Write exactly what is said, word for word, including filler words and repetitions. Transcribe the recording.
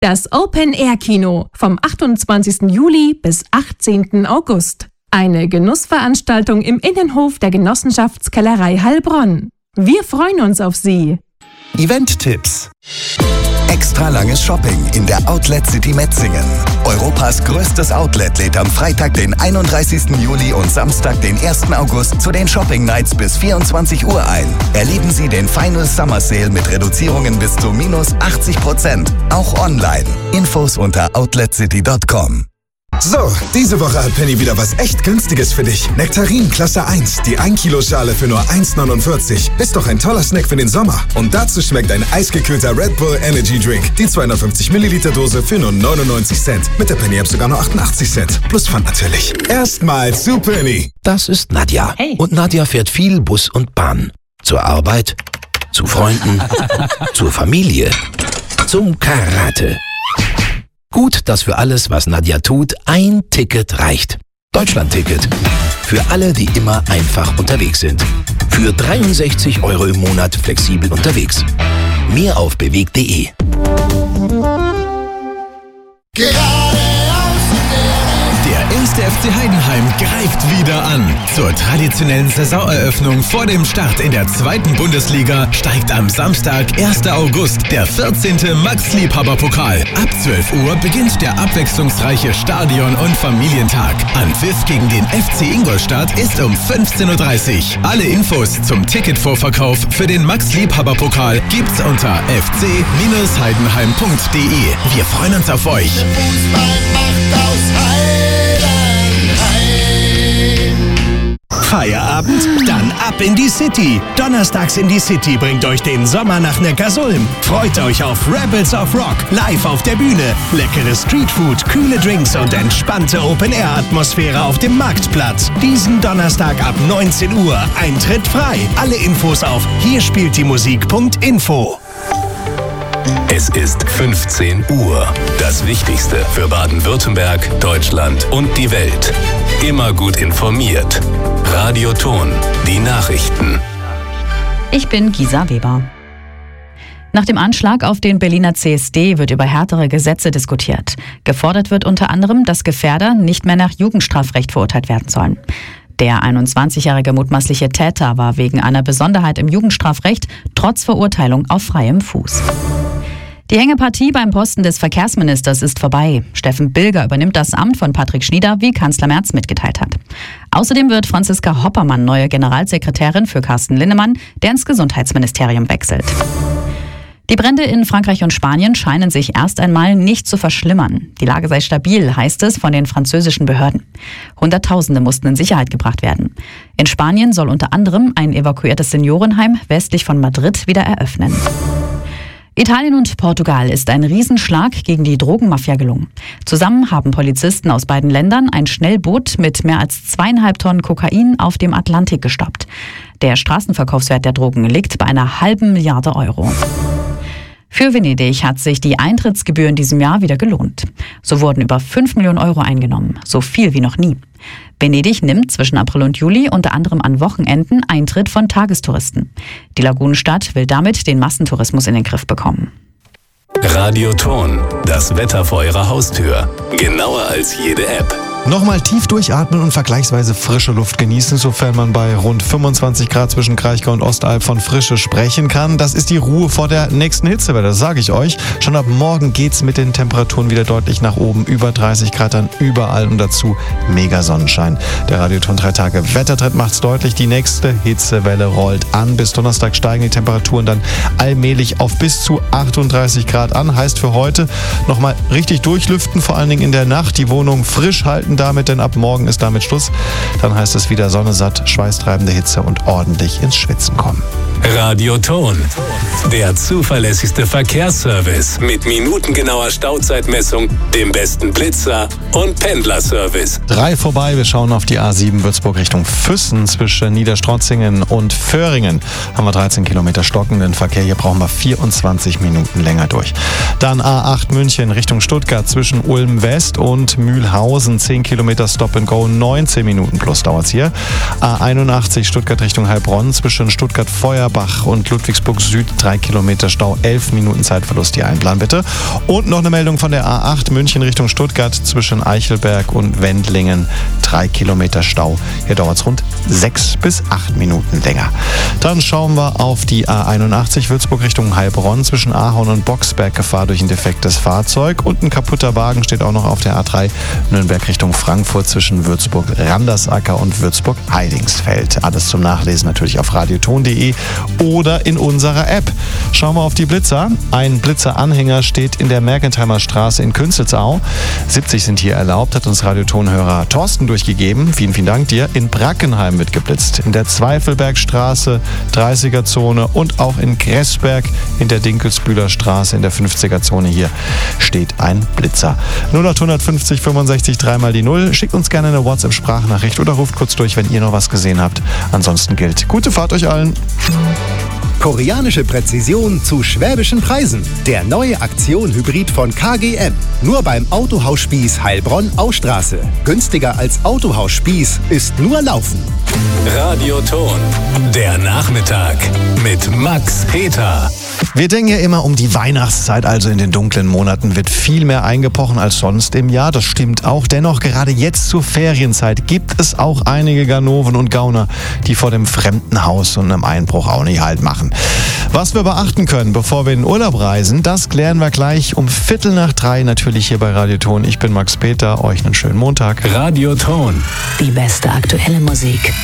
Das Open-Air-Kino vom achtundzwanzigsten Juli bis achtzehnten August. Eine Genussveranstaltung im Innenhof der Genossenschaftskellerei Heilbronn. Wir freuen uns auf Sie. Event-Tipps. Extra langes Shopping in der Outlet City Metzingen. Europas größtes Outlet lädt am Freitag, den einunddreißigsten Juli und Samstag, den ersten August zu den Shopping Nights bis vierundzwanzig Uhr ein. Erleben Sie den Final Summer Sale mit Reduzierungen bis zu minus achtzig Prozent. Auch online. Infos unter outlet city punkt com. So, diese Woche hat Penny wieder was echt Günstiges für dich. Nektarin Klasse eins, die ein Kilo Schale für nur eins neunundvierzig. Ist doch ein toller Snack für den Sommer. Und dazu schmeckt ein eisgekühlter Red Bull Energy Drink. Die zweihundertfünfzig Milliliter Dose für nur neunundneunzig Cent. Mit der Penny App sogar nur achtundachtzig Cent. Plus Pfand natürlich. Erstmal zu Penny. Das ist Nadja. Hey. Und Nadja fährt viel Bus und Bahn. Zur Arbeit, zu Freunden, zur Familie, zum Karate. Gut, dass für alles, was Nadja tut, ein Ticket reicht. Deutschland-Ticket. Für alle, die immer einfach unterwegs sind. Für dreiundsechzig Euro im Monat flexibel unterwegs. Mehr auf bewegt punkt de. Der erste F C Heidenheim greift wieder an. Zur traditionellen Saisoneröffnung vor dem Start in der zweiten Bundesliga steigt am Samstag, ersten August, der vierzehnte Max-Liebhaber-Pokal. Ab zwölf Uhr beginnt der abwechslungsreiche Stadion- und Familientag. Anpfiff gegen den F C Ingolstadt ist um fünfzehn Uhr dreißig. Alle Infos zum Ticketvorverkauf für den Max-Liebhaber-Pokal gibt's unter f c Bindestrich heidenheim punkt de. Wir freuen uns auf euch. Feierabend? Dann ab in die City. Donnerstags in die City bringt euch den Sommer nach Neckarsulm. Freut euch auf Rebels of Rock, live auf der Bühne. Leckere Streetfood, kühle Drinks und entspannte Open-Air-Atmosphäre auf dem Marktplatz. Diesen Donnerstag ab neunzehn Uhr. Eintritt frei. Alle Infos auf hier spielt die Musik punkt info. Es ist fünfzehn Uhr. Das Wichtigste für Baden-Württemberg, Deutschland und die Welt. Immer gut informiert. Radio Ton, die Nachrichten. Ich bin Gisa Weber. Nach dem Anschlag auf den Berliner C S D wird über härtere Gesetze diskutiert. Gefordert wird unter anderem, dass Gefährder nicht mehr nach Jugendstrafrecht verurteilt werden sollen. Der einundzwanzigjährige mutmaßliche Täter war wegen einer Besonderheit im Jugendstrafrecht trotz Verurteilung auf freiem Fuß. Die enge Partie beim Posten des Verkehrsministers ist vorbei. Steffen Bilger übernimmt das Amt von Patrick Schnieder, wie Kanzler Merz mitgeteilt hat. Außerdem wird Franziska Hoppermann neue Generalsekretärin für Carsten Linnemann, der ins Gesundheitsministerium wechselt. Die Brände in Frankreich und Spanien scheinen sich erst einmal nicht zu verschlimmern. Die Lage sei stabil, heißt es von den französischen Behörden. Hunderttausende mussten in Sicherheit gebracht werden. In Spanien soll unter anderem ein evakuiertes Seniorenheim westlich von Madrid wieder eröffnen. Italien und Portugal ist ein Riesenschlag gegen die Drogenmafia gelungen. Zusammen haben Polizisten aus beiden Ländern ein Schnellboot mit mehr als zweieinhalb Tonnen Kokain auf dem Atlantik gestoppt. Der Straßenverkaufswert der Drogen liegt bei einer halben Milliarde Euro. Für Venedig hat sich die Eintrittsgebühr in diesem Jahr wieder gelohnt. So wurden über fünf Millionen Euro eingenommen, so viel wie noch nie. Venedig nimmt zwischen April und Juli unter anderem an Wochenenden Eintritt von Tagestouristen. Die Lagunenstadt will damit den Massentourismus in den Griff bekommen. Radio Ton, das Wetter vor Ihrer Haustür. Genauer als jede App. Nochmal tief durchatmen und vergleichsweise frische Luft genießen, sofern man bei rund fünfundzwanzig Grad zwischen Kraichgau und Ostalb von Frische sprechen kann. Das ist die Ruhe vor der nächsten Hitzewelle, das sage ich euch. Schon ab morgen geht's mit den Temperaturen wieder deutlich nach oben. Über dreißig Grad dann überall und dazu mega Sonnenschein. Der Radioton drei Tage Wettertrend macht's deutlich. Die nächste Hitzewelle rollt an. Bis Donnerstag steigen die Temperaturen dann allmählich auf bis zu achtunddreißig Grad an. Heißt für heute nochmal richtig durchlüften, vor allen Dingen in der Nacht. Die Wohnung frisch halten damit, denn ab morgen ist damit Schluss. Dann heißt es wieder Sonne satt, schweißtreibende Hitze und ordentlich ins Schwitzen kommen. Radio Ton, der zuverlässigste Verkehrsservice mit minutengenauer Stauzeitmessung, dem besten Blitzer und Pendlerservice. Drei vorbei, wir schauen auf die A sieben Würzburg Richtung Füssen. Zwischen Niederstrotzingen und Föhringen haben wir dreizehn Kilometer stockenden Verkehr. Hier brauchen wir vierundzwanzig Minuten länger durch. Dann A acht München Richtung Stuttgart zwischen Ulm West und Mühlhausen zehn zehn Kilometer Stop and Go, neunzehn Minuten plus dauert es hier. A einundachtzig Stuttgart Richtung Heilbronn zwischen Stuttgart-Feuerbach und Ludwigsburg Süd, drei Kilometer Stau, elf Minuten Zeitverlust, die einplanen bitte. Und noch eine Meldung von der A acht München Richtung Stuttgart zwischen Eichelberg und Wendlingen, drei Kilometer Stau. Hier dauert es rund sechs bis acht Minuten länger. Dann schauen wir auf die A einundachtzig Würzburg Richtung Heilbronn zwischen Ahorn und Boxberg, Gefahr durch ein defektes Fahrzeug. Und ein kaputter Wagen steht auch noch auf der A drei Nürnberg Richtung Frankfurt zwischen Würzburg-Randersacker und Würzburg-Heidingsfeld. Alles zum Nachlesen natürlich auf radioton punkt de oder in unserer App. Schauen wir auf die Blitzer. Ein Blitzer-Anhänger steht in der Mergentheimer Straße in Künzelsau. siebzig sind hier erlaubt, hat uns Radiotonhörer Thorsten durchgegeben. Vielen, vielen Dank dir. In Brackenheim wird geblitzt. In der Zweifelbergstraße, dreißiger Zone und auch in Gressberg in der Dinkelsbühler Straße in der fünfziger Zone hier steht ein Blitzer. null acht fünfzig fünfundsechzig dreimal die null. Schickt uns gerne eine WhatsApp-Sprachnachricht oder ruft kurz durch, wenn ihr noch was gesehen habt. Ansonsten gilt gute Fahrt euch allen. Koreanische Präzision zu schwäbischen Preisen. Der neue Aktion-Hybrid von K G M. Nur beim Autohaus Spieß Heilbronn-Austraße. Günstiger als Autohaus Spieß ist nur Laufen. Radioton. Der Nachmittag mit Max Peter. Wir denken ja immer, um die Weihnachtszeit, also in den dunklen Monaten, wird viel mehr eingebrochen als sonst im Jahr. Das stimmt auch. Dennoch, gerade jetzt zur Ferienzeit gibt es auch einige Ganoven und Gauner, die vor dem fremden Haus und einem Einbruch auch nicht halt machen. Was wir beachten können, bevor wir in den Urlaub reisen, das klären wir gleich um Viertel nach drei natürlich hier bei Radioton. Ich bin Max Peter, euch einen schönen Montag. Radioton. Die beste aktuelle Musik.